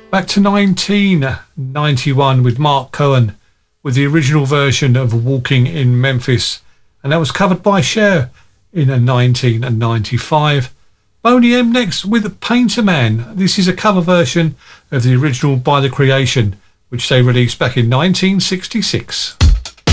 Back to 1991 with Mark Cohen with the original version of Walking in Memphis, and that was covered by Cher in 1995. Boney M next with Painter Man. This is a cover version of the original By the Creation, which they released back in 1966.